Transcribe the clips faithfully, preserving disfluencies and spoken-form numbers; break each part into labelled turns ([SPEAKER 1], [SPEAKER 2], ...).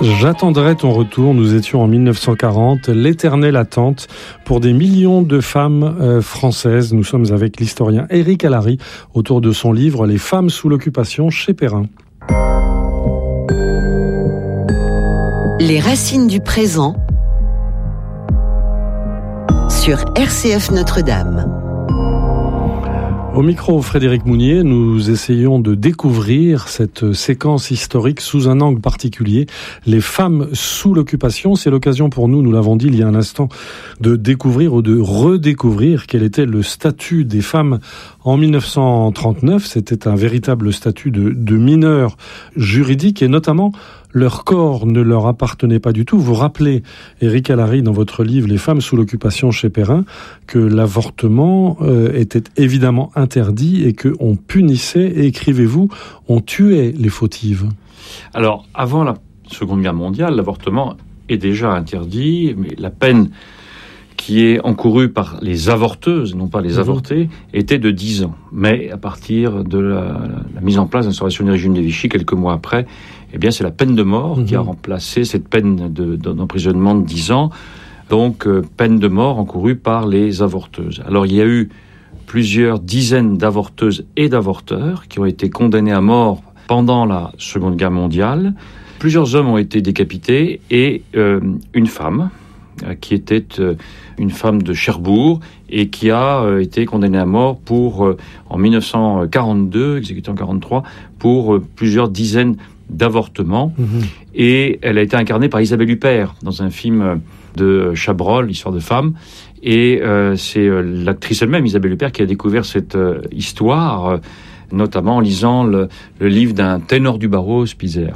[SPEAKER 1] J'attendrai ton retour. Nous étions en mille neuf cent quarante, l'éternelle attente pour des millions de femmes euh, françaises. Nous sommes avec l'historien Éric Alary autour de son livre « Les femmes sous l'occupation » chez Perrin.
[SPEAKER 2] Les racines du présent sur R C F Notre-Dame.
[SPEAKER 1] Au micro, Frédéric Mounier, nous essayons de découvrir cette séquence historique sous un angle particulier. Les femmes sous l'occupation, c'est l'occasion pour nous, nous l'avons dit il y a un instant, de découvrir ou de redécouvrir quel était le statut des femmes en mille neuf cent trente-neuf. C'était un véritable statut de, de mineur juridique et notamment leur corps ne leur appartenait pas du tout. Vous rappelez, Éric Alary, dans votre livre « Les femmes sous l'occupation » chez Perrin, que l'avortement euh, était évidemment interdit et qu'on punissait, et écrivez-vous, on tuait les fautives.
[SPEAKER 3] Alors, avant la Seconde Guerre mondiale, l'avortement est déjà interdit, mais la peine qui est encourue par les avorteuses, non pas les mmh. avortés, était de dix ans. Mais à partir de la, la mise en place de l'instauration du régime de Vichy, quelques mois après, eh bien, c'est la peine de mort mmh. qui a remplacé cette peine de, de, d'emprisonnement de dix ans. Donc, euh, peine de mort encourue par les avorteuses. Alors, il y a eu plusieurs dizaines d'avorteuses et d'avorteurs qui ont été condamnés à mort pendant la Seconde Guerre mondiale. Plusieurs hommes ont été décapités et euh, une femme, euh, qui était euh, une femme de Cherbourg et qui a euh, été condamnée à mort pour, euh, en mille neuf cent quarante-deux, exécutée en quarante-trois, pour euh, plusieurs dizaines d'avortements. Mmh. Et elle a été incarnée par Isabelle Huppert dans un film de Chabrol, l'histoire de femmes. Et euh, c'est euh, l'actrice elle-même, Isabelle Huppert, qui a découvert cette euh, histoire, euh, notamment en lisant le, le livre d'un ténor du barreau, Spizer.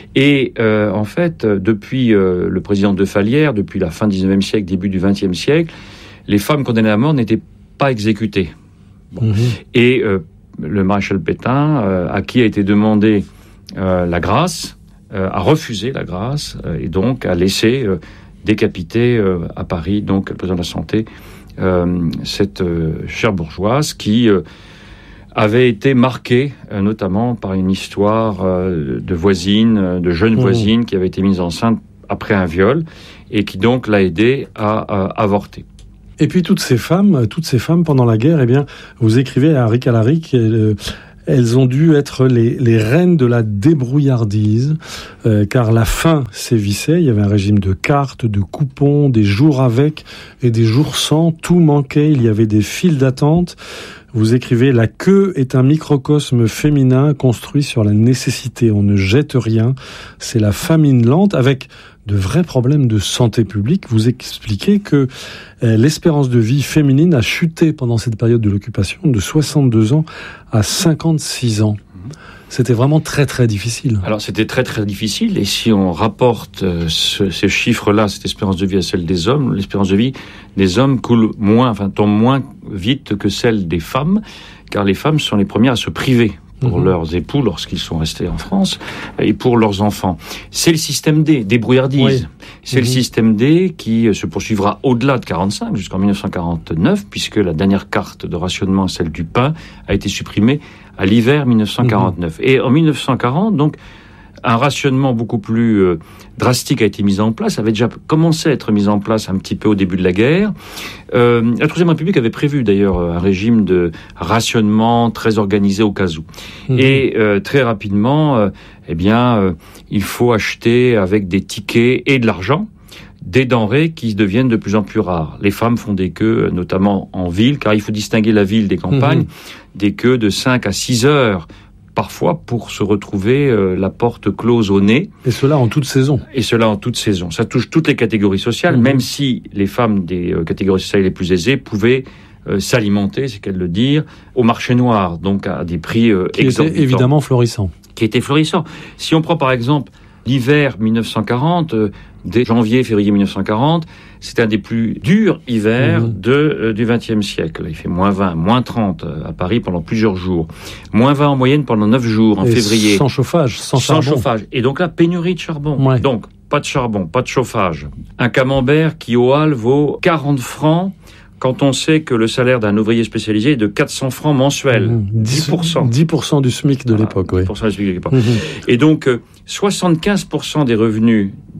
[SPEAKER 3] Et euh, en fait, depuis euh, le président de Falière, depuis la fin du dix-neuvième siècle, début du vingtième siècle, les femmes condamnées à mort n'étaient pas exécutées. Bon. Mmh. Et euh, le maréchal Pétain, euh, à qui a été demandé euh, la grâce, euh, a refusé la grâce, euh, et donc a laissé euh, décapiter euh, à Paris, donc le président de la Santé, euh, cette euh, chère bourgeoise qui euh, avait été marquée euh, notamment par une histoire euh, de voisine, de jeune mmh. voisine qui avait été mise enceinte après un viol et qui donc l'a aidée à, à avorter.
[SPEAKER 1] Et puis toutes ces femmes, toutes ces femmes pendant la guerre, eh bien, vous écrivez à Éric Alary qu'elles elles ont dû être les, les reines de la débrouillardise, euh, car la faim sévissait. Il y avait un régime de cartes, de coupons, des jours avec et des jours sans. Tout manquait. Il y avait des files d'attente. Vous écrivez « La queue est un microcosme féminin construit sur la nécessité. On ne jette rien. C'est la famine lente avec de vrais problèmes de santé publique. » Vous expliquez que euh, l'espérance de vie féminine a chuté pendant cette période de l'occupation de soixante-deux ans à cinquante-six ans. C'était vraiment très très difficile.
[SPEAKER 3] Alors c'était très très difficile, et si on rapporte euh, ce, ces chiffres-là, cette espérance de vie à celle des hommes, l'espérance de vie des hommes coule moins, enfin tombe moins vite que celle des femmes, car les femmes sont les premières à se priver pour mmh. leurs époux lorsqu'ils sont restés en France, et pour leurs enfants. C'est le système D, débrouillardise. Oui. C'est mmh. le système D qui se poursuivra au-delà de quarante-cinq, jusqu'en mille neuf cent quarante-neuf, puisque la dernière carte de rationnement, celle du pain, a été supprimée à l'hiver mille neuf cent quarante-neuf. Mmh. Et en mille neuf cent quarante, donc, un rationnement beaucoup plus euh, drastique a été mis en place, avait déjà commencé à être mis en place un petit peu au début de la guerre. Euh, la Troisième République avait prévu d'ailleurs un régime de rationnement très organisé au cas où. Mmh. Et euh, très rapidement, euh, eh bien, euh, il faut acheter avec des tickets et de l'argent des denrées qui deviennent de plus en plus rares. Les femmes font des queues, notamment en ville, car il faut distinguer la ville des campagnes, mmh. des queues de cinq à six heures parfois pour se retrouver euh, la porte close au nez.
[SPEAKER 1] Et cela en toute saison.
[SPEAKER 3] Et cela en toute saison. Ça touche toutes les catégories sociales, mmh. même si les femmes des euh, catégories sociales les plus aisées pouvaient euh, s'alimenter, c'est qu'à le dire, au marché noir, donc à des prix euh,
[SPEAKER 1] qui
[SPEAKER 3] exorbitants.
[SPEAKER 1] Qui était évidemment florissant.
[SPEAKER 3] Qui était florissant. Si on prend par exemple l'hiver mille neuf cent quarante, euh, dès janvier, février mille neuf cent quarante, c'est un des plus durs hivers mmh. de, euh, du vingtième siècle. Il fait moins vingt, moins trente euh, à Paris pendant plusieurs jours. Moins vingt en moyenne pendant neuf jours en
[SPEAKER 1] et
[SPEAKER 3] février.
[SPEAKER 1] Sans chauffage, sans,
[SPEAKER 3] sans
[SPEAKER 1] charbon.
[SPEAKER 3] chauffage. Et donc là, pénurie de charbon.
[SPEAKER 1] Ouais.
[SPEAKER 3] Donc, pas de charbon, pas de chauffage. Un camembert qui au Halles vaut quarante francs quand on sait que le salaire d'un ouvrier spécialisé est de quatre cents francs mensuels. Mmh. dix pour cent.
[SPEAKER 1] dix pour cent du SMIC de l'époque,
[SPEAKER 3] ah,
[SPEAKER 1] oui.
[SPEAKER 3] dix pour cent du SMIC de l'époque. Mmh. Et donc, euh, soixante-quinze pour cent des revenus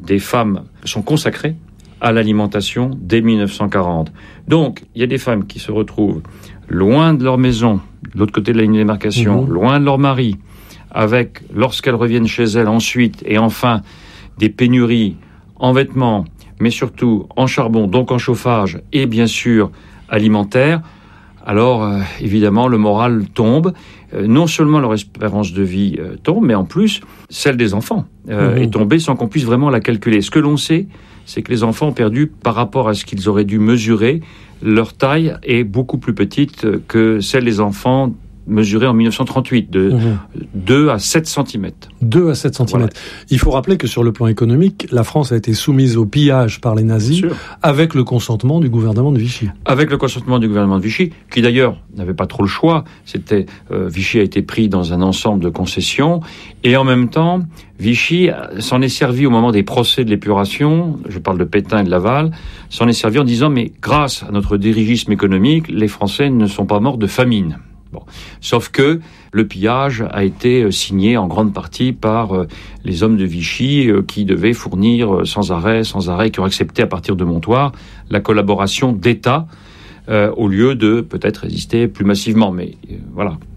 [SPEAKER 3] des femmes sont consacrées à l'alimentation dès mille neuf cent quarante. Donc, il y a des femmes qui se retrouvent loin de leur maison, de l'autre côté de la ligne de démarcation, mmh. loin de leur mari, avec, lorsqu'elles reviennent chez elles ensuite, et enfin, des pénuries en vêtements, mais surtout en charbon, donc en chauffage, et bien sûr alimentaire. Alors, euh, évidemment, le moral tombe. Euh, non seulement leur espérance de vie euh, tombe, mais en plus, celle des enfants euh, mmh. est tombée sans qu'on puisse vraiment la calculer. Ce que l'on sait, c'est que les enfants ont perdu, par rapport à ce qu'ils auraient dû mesurer, leur taille est beaucoup plus petite que celle des enfants mesurée en mille neuf cent trente-huit, de mmh. deux à sept centimètres.
[SPEAKER 1] deux à sept centimètres. Voilà. Il faut rappeler que sur le plan économique, la France a été soumise au pillage par les nazis, Sûr. avec le consentement du gouvernement de Vichy.
[SPEAKER 3] Avec le consentement du gouvernement de Vichy, qui d'ailleurs n'avait pas trop le choix. C'était euh, Vichy a été pris dans un ensemble de concessions, et en même temps, Vichy s'en est servi au moment des procès de l'épuration, je parle de Pétain et de Laval, s'en est servi en disant, mais grâce à notre dirigisme économique, les Français ne sont pas morts de famine. Bon. Sauf que le pillage a été signé en grande partie par euh, les hommes de Vichy euh, qui devaient fournir euh, sans arrêt, sans arrêt, qui ont accepté à partir de Montoire la collaboration d'État euh, au lieu de peut-être résister plus massivement. Mais euh, voilà.